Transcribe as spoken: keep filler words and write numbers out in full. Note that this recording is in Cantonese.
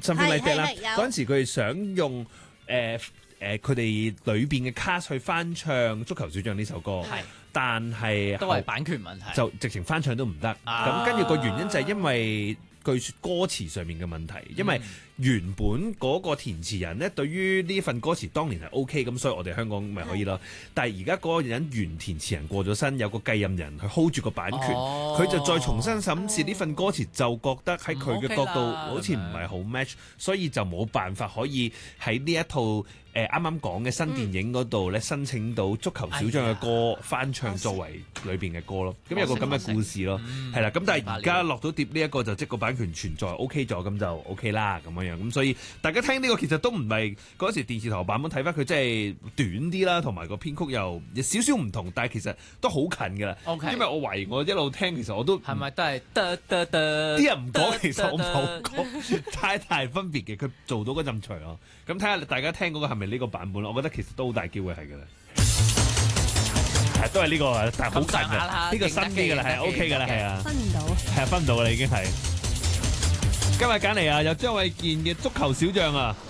something like that 啦。嗰陣時佢哋想用誒誒佢哋裏邊嘅卡去翻唱《足球小將》呢首歌，但係都係版權問題， 就直情翻唱都唔得。咁跟住個原因就係因為據說歌詞上面嘅問題，因為原本嗰個填詞人咧對於呢份歌詞當年係 O K， 咁所以我哋香港咪可以咯。但係而家嗰個人原填詞人過咗身，有個繼任人去 hold 住個版權，佢、哦、就再重新審視呢份歌詞，就覺得喺佢嘅角度好似唔係好 match，所以就冇辦法可以喺呢一套誒啱啱講嘅新電影嗰度咧申請到足球小將嘅歌翻唱作為裏邊嘅歌咯。咁有個咁嘅故事咯，係啦。咁但係而家落到碟呢一個就即個版權存在 O K 咗，咁就 O K 啦咁樣樣。咁所以大家聽呢個其實都唔係嗰時電視台版本，睇翻佢真係短啲啦，同埋個編曲又有少少唔同，但係其實都好近㗎啦。 Okay. 因為我懷疑我一路聽，其實我都係咪都係得得得？ 啲人唔講，其實我冇講太大分別嘅。佢做到嗰陣除咯。咁睇下大家聽嗰個係咪呢個版本咯？我覺得其實都好大機會係㗎啦。係都係呢個，但係好近㗎。呢個新機㗎啦，係 OK 㗎啦，係啊。 分唔到。 係啊，分唔到㗎啦，已經係。今日揀嚟啊，有張衛健嘅足球小將啊。